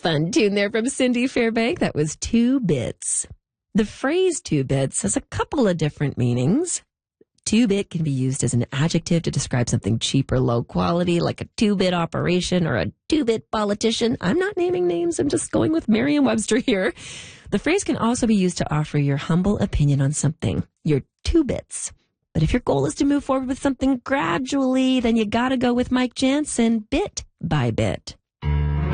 Fun tune there from Cindy Fairbank. That was 2 bits. The phrase 2 bits has a couple of different meanings. 2-bit can be used as an adjective to describe something cheap or low quality, like a 2-bit operation or a 2-bit politician. I'm not naming names. I'm just going with Merriam-Webster here. The phrase can also be used to offer your humble opinion on something. You're 2 bits. But if your goal is to move forward with something gradually, then you gotta go with Mike Jansen, bit by bit.